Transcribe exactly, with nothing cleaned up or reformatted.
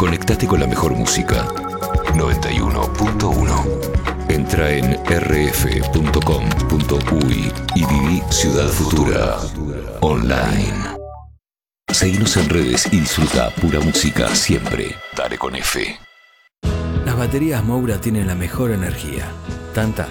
Conectate con la mejor música. noventa y uno punto uno. Entra en erre efe punto com punto uy y viví Ciudad Futura online. Seguinos en redes y disfruta pura música siempre. Dale con F. Las baterías Moura tienen la mejor energía. Tanta